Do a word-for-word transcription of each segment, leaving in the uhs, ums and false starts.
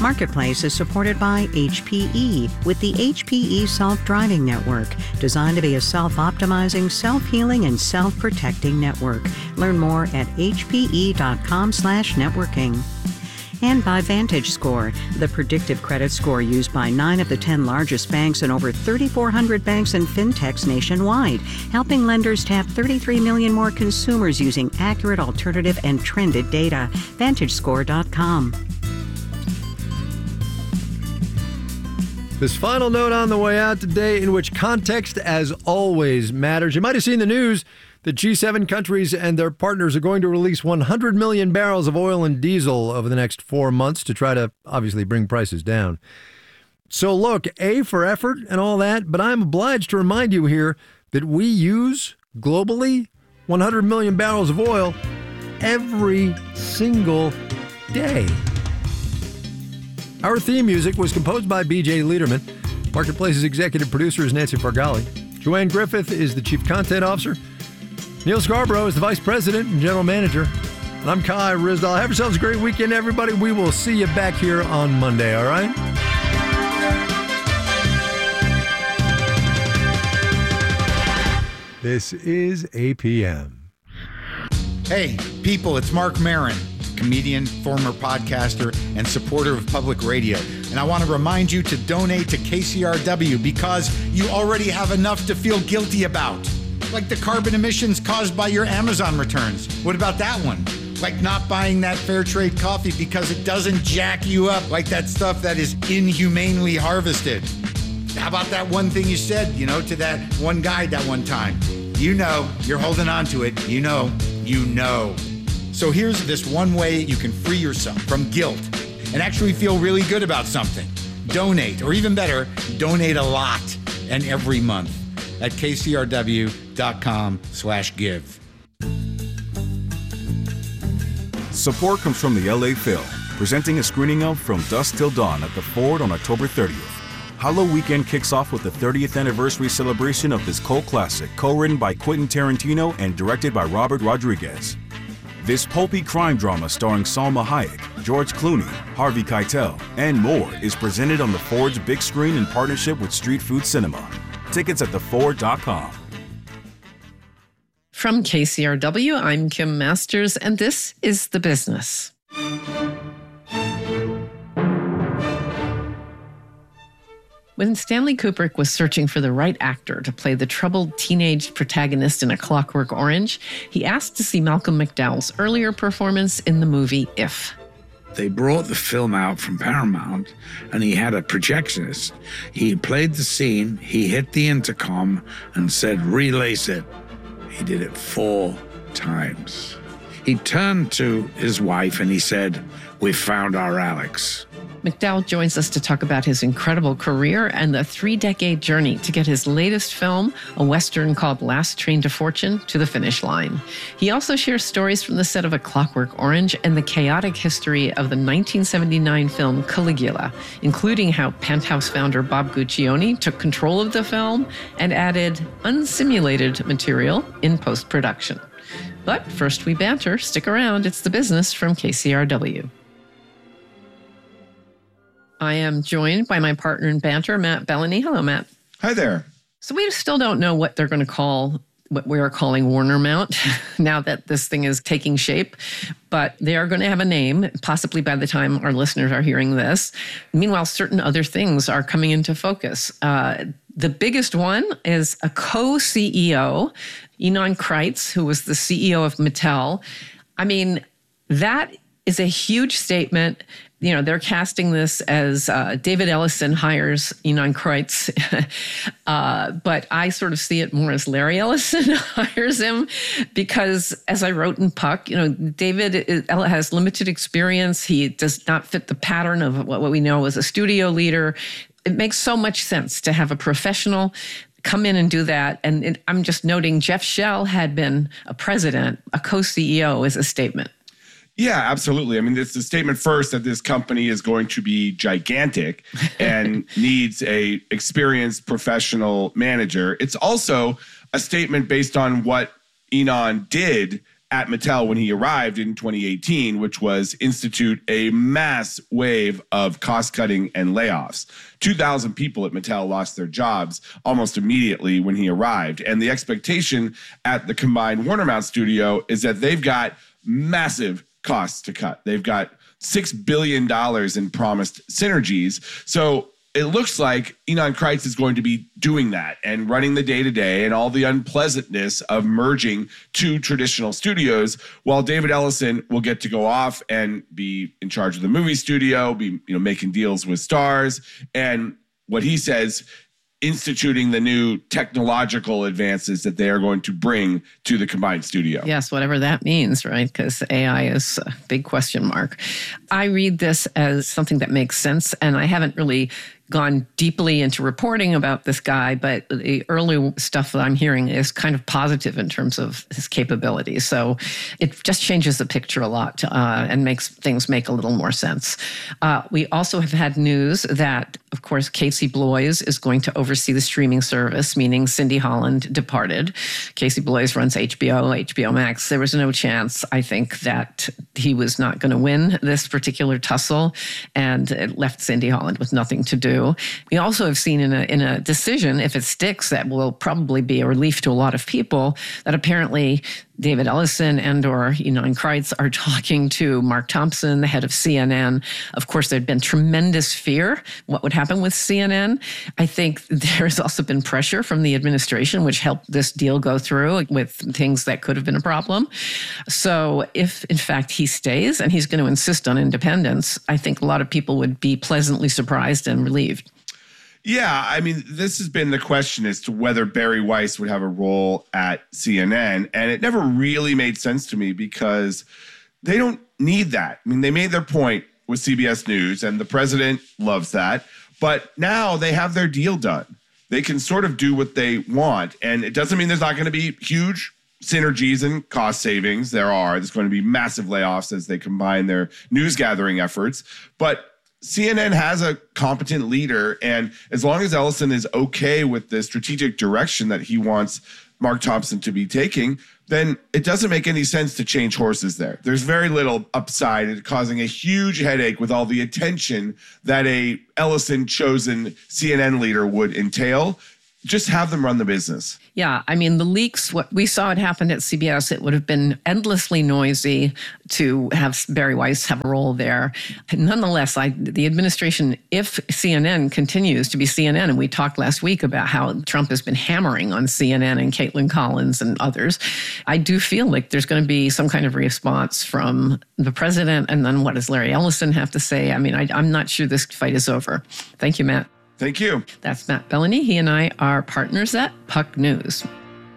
Marketplace is supported by H P E with the H P E Self-Driving Network, designed to be a self-optimizing, self-healing, and self-protecting network. Learn more at hpe.com slash networking. And by VantageScore, the predictive credit score used by nine of the ten largest banks and over three thousand four hundred banks and fintechs nationwide, helping lenders tap thirty-three million more consumers using accurate, alternative, and trended data. VantageScore dot com. This final note on the way out today, in which context, as always, matters. You might have seen the news that G seven countries and their partners are going to release one hundred million barrels of oil and diesel over the next four months to try to obviously bring prices down. So look, A for effort and all that, but I'm obliged to remind you here that we use, globally, one hundred million barrels of oil every single day. Our theme music was composed by B J Liederman. Marketplace's executive producer is Nancy Fargali. Joanne Griffith is the chief content officer. Neil Scarborough is the vice president and general manager. And I'm Kai Ryssdal. Have yourselves a great weekend, everybody. We will see you back here on Monday, all right? This is A P M. Hey, people, it's Mark Maron, comedian, former podcaster, and supporter of public radio. And I want to remind you to donate to K C R W because you already have enough to feel guilty about. Like the carbon emissions caused by your Amazon returns. What about that one? Like not buying that fair trade coffee because it doesn't jack you up like that stuff that is inhumanely harvested. How about that one thing you said, you know, to that one guy that one time? You know, you're holding on to it. You know, you know. So here's this one way you can free yourself from guilt and actually feel really good about something. Donate, or even better, donate a lot and every month at kcrw.com slash give. Support comes from the L A Phil, presenting a screening of From Dusk Till Dawn at the Ford on October thirtieth. Hollow Weekend kicks off with the thirtieth anniversary celebration of this cult classic, co-written by Quentin Tarantino and directed by Robert Rodriguez. This pulpy crime drama starring Salma Hayek, George Clooney, Harvey Keitel, and more is presented on the Ford's big screen in partnership with Street Food Cinema. Tickets at the ford dot com. From K C R W, I'm Kim Masters, and this is The Business. When Stanley Kubrick was searching for the right actor to play the troubled teenage protagonist in A Clockwork Orange, he asked to see Malcolm McDowell's earlier performance in the movie If. They brought the film out from Paramount, and he had a projectionist. He played the scene, he hit the intercom, and said, "Relace it." He did it four times. He turned to his wife and he said, "We found our Alex." McDowell joins us to talk about his incredible career and the three-decade journey to get his latest film, a Western called Last Train to Fortune, to the finish line. He also shares stories from the set of A Clockwork Orange and the chaotic history of the nineteen seventy-nine film Caligula, including how Penthouse founder Bob Guccione took control of the film and added unsimulated material in post-production. But first we banter. Stick around. It's The Business from K C R W. I am joined by my partner in banter, Matt Bellany. Hello, Matt. Hi there. So we still don't know what they're going to call what we are calling Warner Mount now that this thing is taking shape, but they are going to have a name, possibly by the time our listeners are hearing this. Meanwhile, certain other things are coming into focus. Uh, the biggest one is a co-C E O, Ynon Kreiz, who was the C E O of Mattel. I mean, that is a huge statement. You know, they're casting this as uh, David Ellison hires Ynon Kreiz, uh, but I sort of see it more as Larry Ellison hires him because, as I wrote in Puck, you know, David is, has limited experience. He does not fit the pattern of what, what we know as a studio leader. It makes so much sense to have a professional come in and do that. And it, I'm just noting Jeff Shell had been a president, a co-C E O is a statement. Yeah, absolutely. I mean, it's the statement first that this company is going to be gigantic and needs a experienced professional manager. It's also a statement based on what Ynon did at Mattel when he arrived in twenty eighteen, which was institute a mass wave of cost-cutting and layoffs. two thousand people at Mattel lost their jobs almost immediately when he arrived. And the expectation at the combined Warner Mount studio is that they've got massive costs to cut. They've got six billion dollars in promised synergies. So it looks like Ynon Kreiz is going to be doing that and running the day-to-day and all the unpleasantness of merging two traditional studios, while David Ellison will get to go off and be in charge of the movie studio, be you know making deals with stars, and what he says, instituting the new technological advances that they are going to bring to the combined studio. Yes, whatever that means, right? Because A I is a big question mark. I read this as something that makes sense, and I haven't really gone deeply into reporting about this guy, but the early stuff that I'm hearing is kind of positive in terms of his capabilities. So it just changes the picture a lot uh, and makes things make a little more sense. Uh, we also have had news that, of course, Casey Bloys is going to oversee the streaming service, meaning Cindy Holland departed. Casey Bloys runs H B O, H B O Max. There was no chance, I think, that he was not going to win this particular tussle, and it left Cindy Holland with nothing to do. We also have seen in a in a decision, if it sticks, that will probably be a relief to a lot of people, that apparently David Ellison and or Ynon Kreiz are talking to Mark Thompson, the head of C N N. Of course, there'd been tremendous fear what would happen with C N N. I think there's also been pressure from the administration, which helped this deal go through with things that could have been a problem. So if, in fact, he stays and he's going to insist on independence, I think a lot of people would be pleasantly surprised and relieved. Yeah, I mean, this has been the question as to whether Barry Weiss would have a role at C N N, and it never really made sense to me because they don't need that. I mean, they made their point with C B S News, and the president loves that, but now they have their deal done. They can sort of do what they want, and it doesn't mean there's not going to be huge synergies and cost savings. There are. There's going to be massive layoffs as they combine their news gathering efforts, but C N N has a competent leader, and as long as Ellison is okay with the strategic direction that he wants Mark Thompson to be taking, then it doesn't make any sense to change horses there. There's very little upside in causing a huge headache with all the attention that a Ellison-chosen C N N leader would entail. Just have them run the business. Yeah, I mean, the leaks, what we saw it happen at C B S, it would have been endlessly noisy to have Barry Weiss have a role there. Nonetheless, I, the administration, if C N N continues to be C N N, and we talked last week about how Trump has been hammering on C N N and Caitlin Collins and others, I do feel like there's going to be some kind of response from the president. And then what does Larry Ellison have to say? I mean, I, I'm not sure this fight is over. Thank you, Matt. Thank you. That's Matt Bellany. He and I are partners at Puck News.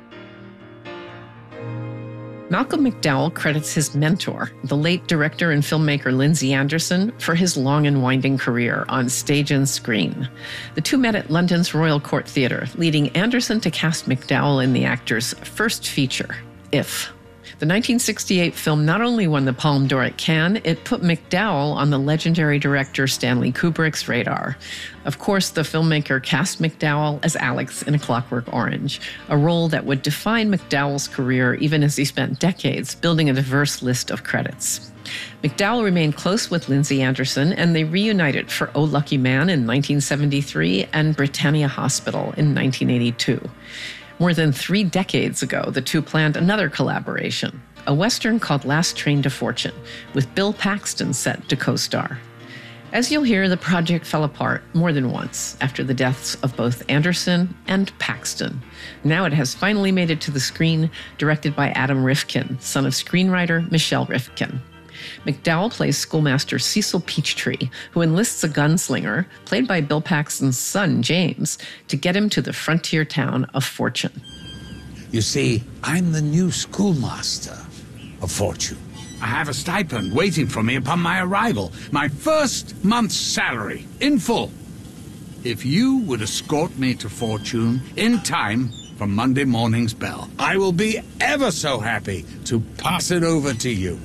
Malcolm McDowell credits his mentor, the late director and filmmaker Lindsay Anderson, for his long and winding career on stage and screen. The two met at London's Royal Court Theatre, leading Anderson to cast McDowell in the actor's first feature, If. The nineteen sixty-eight film not only won the Palme d'Or at Cannes, it put McDowell on the legendary director Stanley Kubrick's radar. Of course, the filmmaker cast McDowell as Alex in A Clockwork Orange, a role that would define McDowell's career even as he spent decades building a diverse list of credits. McDowell remained close with Lindsay Anderson, and they reunited for Oh Lucky Man in nineteen seventy-three and Britannia Hospital in nineteen eighty-two. More than three decades ago, the two planned another collaboration, a Western called Last Train to Fortune, with Bill Paxton set to co-star. As you'll hear, the project fell apart more than once after the deaths of both Anderson and Paxton. Now it has finally made it to the screen, directed by Adam Rifkin, son of screenwriter Michelle Rifkin. McDowell plays schoolmaster Cecil Peachtree, who enlists a gunslinger, played by Bill Paxton's son, James, to get him to the frontier town of Fortune. You see, I'm the new schoolmaster of Fortune. I have a stipend waiting for me upon my arrival. My first month's salary, in full. If you would escort me to Fortune in time for Monday morning's bell, I will be ever so happy to pass it over to you.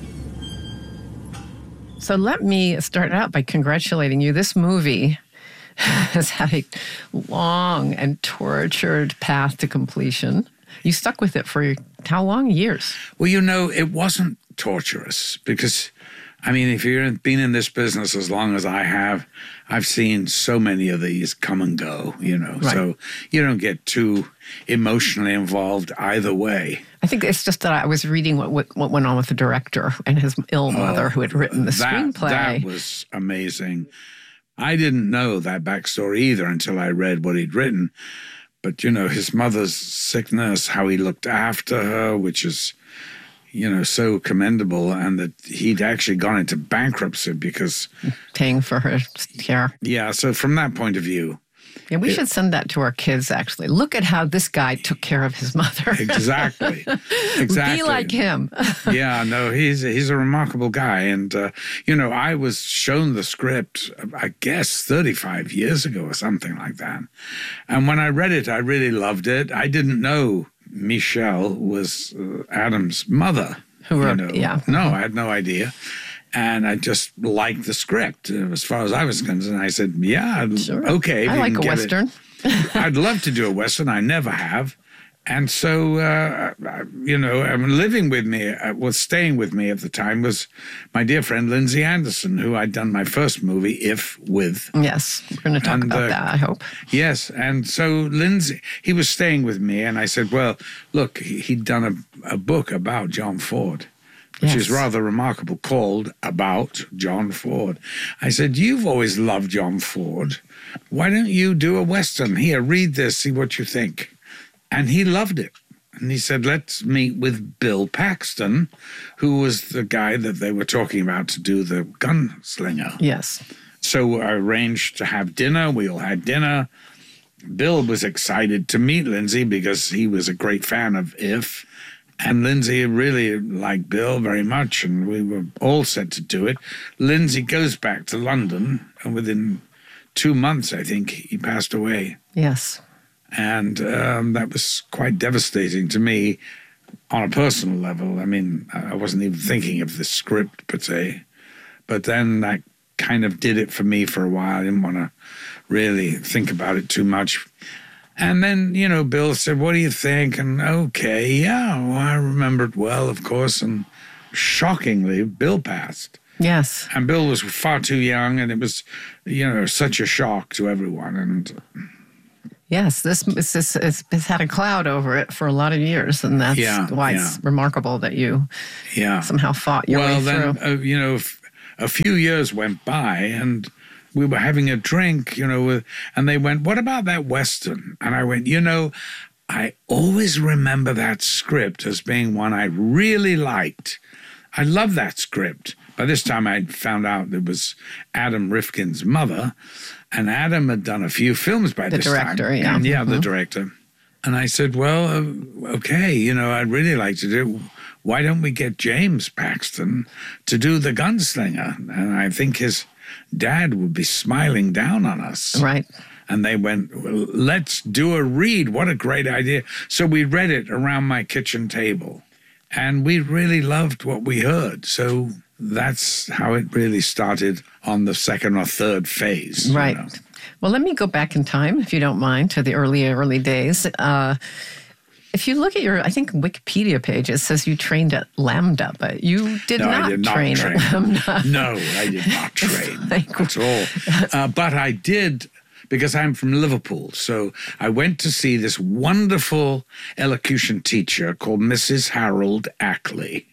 So let me start out by congratulating you. This movie has had a long and tortured path to completion. You stuck with it for how long? Years. Well, you know, it wasn't torturous because, I mean, if you've been in this business as long as I have, I've seen so many of these come and go, you know, Right. so you don't get too emotionally involved either way. I think it's just that I was reading what what, what went on with the director and his ill mother who had written the that, screenplay. That was amazing. I didn't know that backstory either until I read what he'd written. But, you know, his mother's sickness, how he looked after her, which is, you know, so commendable, and that he'd actually gone into bankruptcy because... Paying for her care. Yeah, so from that point of view... Yeah, we it, should send that to our kids, actually. Look at how this guy took care of his mother. Exactly. Exactly. Be like him. Yeah, no, he's he's a remarkable guy. And, uh, you know, I was shown the script, I guess, thirty-five years ago or something like that. And when I read it, I really loved it. I didn't know Michelle was uh, Adam's mother. Who wrote, you know. yeah. No, I had no idea. And I just liked the script as far as I was concerned. I said, yeah, Sure. okay. I like a Western. I'd love to do a Western. I never have. And so, uh, you know, I mean, living with me, uh, was staying with me at the time was my dear friend Lindsay Anderson, who I'd done my first movie, If, with. Yes, we're going to talk And, about uh, that, I hope. Yes. And so Lindsay, he was staying with me, and I said, well, look, he- he'd done a, a book about John Ford, which is Yes. rather remarkable, called About John Ford. I said, you've always loved John Ford. Why don't you do a Western? Here, read this, see what you think. And he loved it. And he said, let's meet with Bill Paxton, who was the guy that they were talking about to do the Gunslinger. Yes. So I arranged to have dinner. We all had dinner. Bill was excited to meet Lindsay because he was a great fan of If. And Lindsay really liked Bill very much, and we were all set to do it. Lindsay goes back to London, and within two months, I think, he passed away. Yes. And um, that was quite devastating to me on a personal level. I mean, I wasn't even thinking of the script per se. But then that kind of did it for me for a while. I didn't want to really think about it too much. And then, you know, Bill said, what do you think? And okay, yeah, well, I remember it well, of course. And shockingly, Bill passed. Yes. And Bill was far too young, and it was, you know, such a shock to everyone. And Yes, this it's, it's, it's, it's had a cloud over it for a lot of years, and that's Yeah, why yeah. it's remarkable that you yeah. somehow fought your well, way then, through. uh, you know, f- a few years went by, and we were having a drink, you know, with, and they went, what about that Western? And I went, you know, I always remember that script as being one I really liked. I love that script. By this time, I'd found out it was Adam Rifkin's mother, and Adam had done a few films by The this director, time. yeah. And, yeah, the Mhm. director. And I said, well, uh, okay, you know, I'd really like to do, why don't we get James Paxton to do The Gunslinger? And I think his dad would be smiling down on us. Right. And they went, well, let's do a read. What a great idea. So we read it around my kitchen table. And we really loved what we heard. So that's how it really started on the second or third phase. you Right. know. Well, let me go back in time, if you don't mind, to the early, early days. Uh, if you look at your, I think, Wikipedia page, it says you trained at Lambda, but you did, No, not, I did not train train. at Lambda. No, I did not train like- at all. Uh, but I did, because I'm from Liverpool. So I went to see this wonderful elocution teacher called Missus Harold Ackley.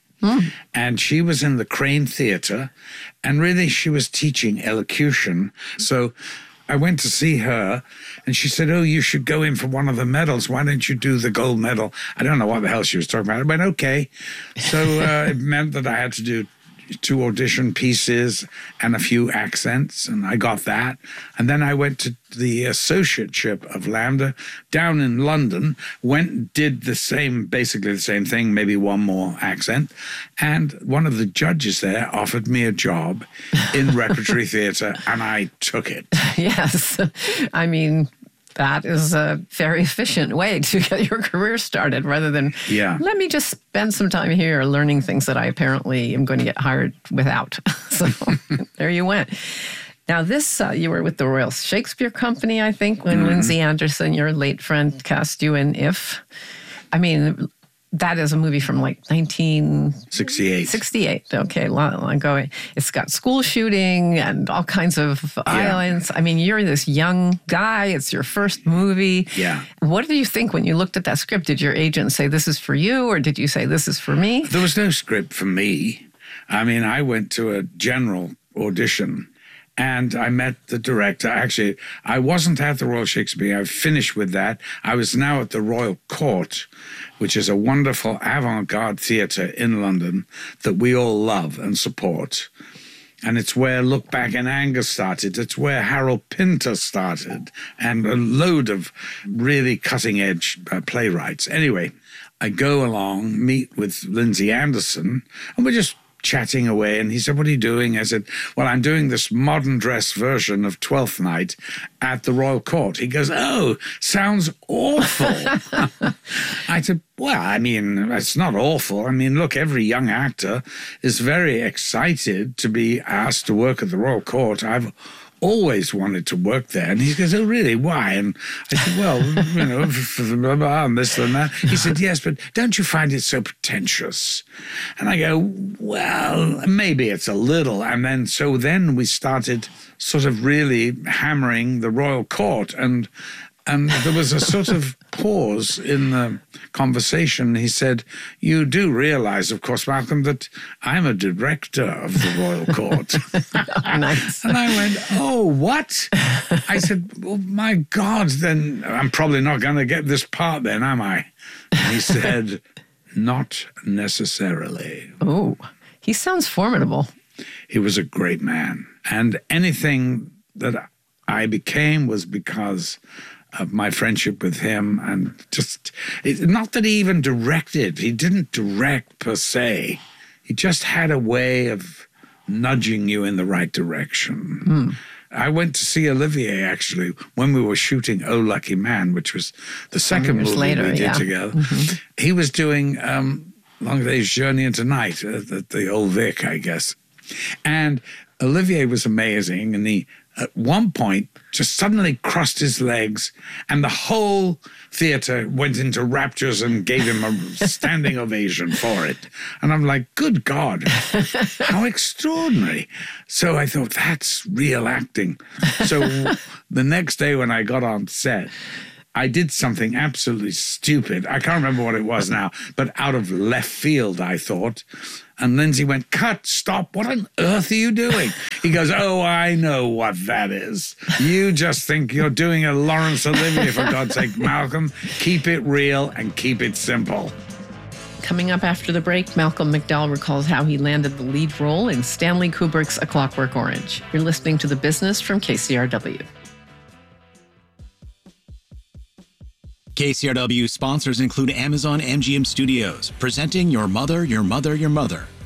And she was in the Crane Theatre, and really she was teaching elocution. So I went to see her, and she said, oh, you should go in for one of the medals. Why don't you do the gold medal? I don't know what the hell she was talking about. I went, okay. So uh, it meant that I had to do two audition pieces and a few accents, and I got that. And then I went to the associateship of Lambda down in London, went, did the same, basically the same thing, maybe one more accent. And one of the judges there offered me a job in repertory theatre, and I took it. Yes. I mean, that is a very efficient way to get your career started rather than, Yeah. let me just spend some time here learning things that I apparently am going to get hired without. So there you went. Now this, uh, you were with the Royal Shakespeare Company, I think, when Mm-hmm. Lindsay Anderson, your late friend, cast you in If. I mean, that is a movie from like nineteen sixty-eight. sixty-eight. Okay, long, long ago. It's got school shooting and all kinds of Yeah. violence. I mean, you're this young guy. It's your first movie. Yeah. What did you think when you looked at that script? Did your agent say, this is for you? Or did you say, this is for me? There was no script for me. I mean, I went to a general audition and I met the director. Actually, I wasn't at the Royal Shakespeare. I finished with that. I was now at the Royal Court, which is a wonderful avant-garde theatre in London that we all love and support. And it's where Look Back in Anger started. It's where Harold Pinter started and a load of really cutting-edge uh, playwrights. Anyway, I go along, meet with Lindsay Anderson, and we're just chatting away, and he said, what are you doing? I said, well, I'm doing this modern dress version of Twelfth Night at the Royal Court. He goes, oh, sounds awful. I said, well, I mean, it's not awful. I mean, look, every young actor is very excited to be asked to work at the Royal Court. I've always wanted to work there. And he goes, oh, really? Why? And I said, well, you know, blah, blah, and this and that. He said, yes, but don't you find it so pretentious? And I go, well, maybe it's a little. And then, so then we started sort of really hammering the Royal Court. And And there was a sort of pause in the conversation. He said, you do realize, of course, Malcolm, that I'm a director of the Royal Court. Nice. And I went, oh, what? I said, well, my God, then I'm probably not going to get this part then, am I? And he said, not necessarily. Oh, he sounds formidable. He was a great man. And anything that I became was because of my friendship with him, and just, it, not that he even directed. He didn't direct per se. He just had a way of nudging you in the right direction. Mm. I went to see Olivier, actually, when we were shooting Oh Lucky Man, which was the second years movie later, we did yeah. together. Mm-hmm. He was doing um, Long Day's Journey into Night at, at the Old Vic, I guess. And Olivier was amazing, and he, at one point, just suddenly crossed his legs, and the whole theater went into raptures and gave him a standing ovation for it. And I'm like, good God, how extraordinary. So I thought, that's real acting. So the next day when I got on set, I did something absolutely stupid. I can't remember what it was now, but out of left field, I thought. And Lindsay went, cut, stop, what on earth are you doing? He goes, oh, I know what that is. You just think you're doing a Laurence Olivier, for God's sake, Malcolm. Keep it real and keep it simple. Coming up after the break, Malcolm McDowell recalls how he landed the lead role in Stanley Kubrick's A Clockwork Orange. You're listening to The Business from K C R W. K C R W sponsors include Amazon M G M Studios, presenting Your Mother, Your Mother, Your Mother.